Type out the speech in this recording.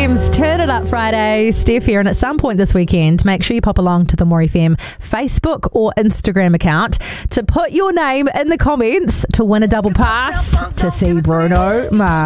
FM's Turn It Up Friday. Steph here, and at some point this weekend, make sure you pop along to the More FM Facebook or Instagram account to put your name in the comments to win a double pass to see Bruno Mars.